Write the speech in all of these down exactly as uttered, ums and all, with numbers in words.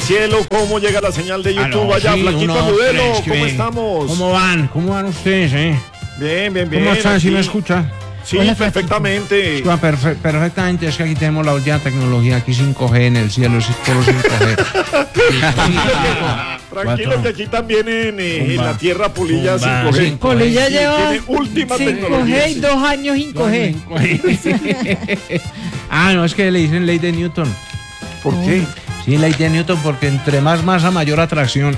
cielo, ¿cómo llega la señal de YouTube? Aló, allá, sí, Flaquito uno, Agudelo, tres, ¿cómo que- estamos? ¿Cómo van? ¿Cómo van ustedes, eh? Bien, bien, bien. ¿Cómo están? ¿Sí aquí. me escuchan? Sí, Hola, perfectamente. Escucha, perfe- perfectamente, es que aquí tenemos la última tecnología, aquí cinco G en el cielo, es todo cinco G. Tranquilo Cuatro. que aquí también en, eh, en Zumba. la tierra Pulilla Zumba, cinco G. cinco G. Polilla Sí, lleva tiene última cinco tecnología, G y sí. dos años cinco G. Ah, no, es que le dicen ley de Newton. ¿Por qué? Sí, ley de Newton, porque entre más masa, mayor atracción.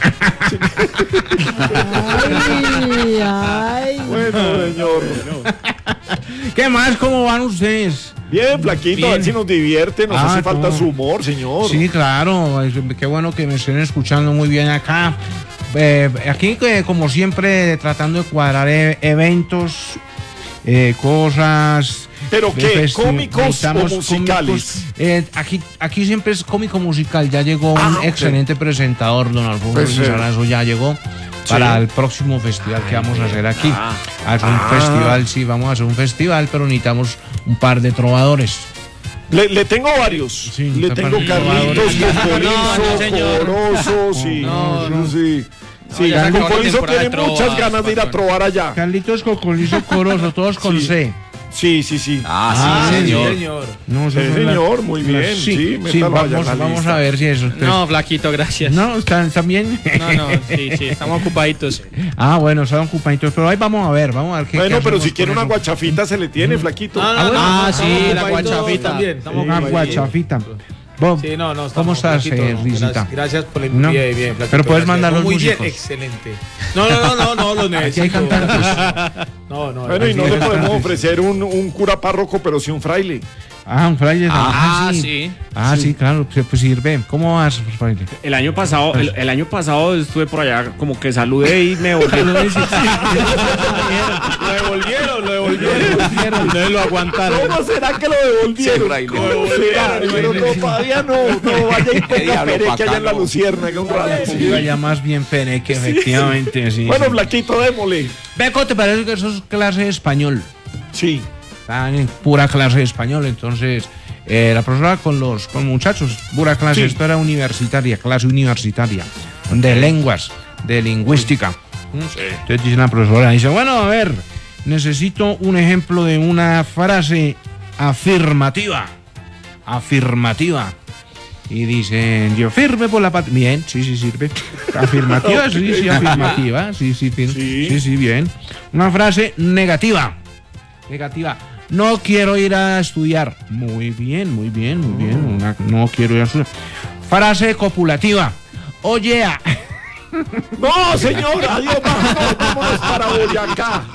Ay, ay. Bueno, señor. ¿Qué más? ¿Cómo van ustedes? Bien, Flaquito, a ver Bien. si nos divierte, nos Ah, hace falta ¿cómo? su humor, señor. Sí, claro, es- qué bueno que me estén escuchando muy bien acá. Eh, aquí, eh, como siempre, tratando de cuadrar e- eventos, eh, cosas. ¿Pero de qué? festi- ¿Cómicos o necesitamos musicales? cómicos. Eh, aquí, aquí siempre es cómico musical. Ya llegó Ah, un ok. excelente presentador, don Alfonso Pues, eh, Lizarazo, ya llegó sí. para el próximo festival que vamos a hacer aquí. Ah. Hacer un Ah. festival, sí, vamos a hacer un festival, pero necesitamos un par de trovadores. Le, le tengo varios. Sí, le está tengo para- Carlitos, No, Cocolizo, no, señor. Corozo, sí. No, no. sí. No, Sí, ya se acabó la Cocolizo temporada tiene de muchas trovas, ganas de ir a patrón. trobar allá. Carlitos, Cocolizo, Corozo, todos con Sí. C. Sí, sí, sí. Ah, sí, sí, señor. No, Sí, esas son las- señor, muy bien, las- sí, sí, métalo allá en vamos, la vamos lista. a ver si eso. ustedes- No, Flaquito, gracias. no, están, están bien. No, no, sí, sí, estamos ocupaditos. Ah, bueno, están ocupaditos, pero ahí vamos a ver, vamos a ver qué. Bueno, qué pero hacemos si quiere con una eso. guachafita se le tiene, Flaquito. No, no, Ah, bueno, ah, estamos sí, la ocupaditos guachafita. también, estamos Una ocupaditos. guachafita. Vos, Sí, no, no. ¿Cómo estamos estás, Flaquito, eh, no, Risita? Gracias, gracias por la No, invitación. Bien, bien, Flaquito, pero puedes gracias. mandar los Muy bien, músicos. excelente. No, no, no, no, no, los Aquí hay necesito. cantantes. No, no. Bueno, y no así le es. podemos ofrecer un, un cura párroco, pero sí un fraile. Ah, un fraile. Ah, sí. Ah, sí, claro, pues pues sirve. ¿Cómo vas, fraile? El año pasado, el, el año pasado estuve por allá, como que saludé y me devolvieron. Lo devolvieron, lo devolvieron. No lo aguantaron. ¿Cómo será que lo devolvieron? ¿Cómo será? Pero no, todavía no, no, vaya y ponga pereque allá en la Luciérnaga un rato. Sí, vaya más bien peneque, efectivamente. Sí, Bueno, sí. Flaquito, démosle. Beco, ¿te parece que eso es clase de español? Sí. Están en pura clase de español, entonces eh, la profesora con los con muchachos, pura clase, Sí. esto era universitaria, clase universitaria, de lenguas, de lingüística. Entonces dice la profesora, dice, bueno, a ver, necesito un ejemplo de una frase afirmativa, afirmativa. Y dicen, yo firme por la patria. Bien, sí, sí, sirve. Afirmativa, sí, sí, afirmativa. Sí, sí, fir- Sí. sí, sí, bien. Una frase negativa. Negativa. No quiero ir a estudiar. Muy bien, muy bien, muy bien. Una- no quiero ir a estudiar. Frase copulativa. Oye, a- No, señor, adiós, vámonos, vámonos para Boyacá.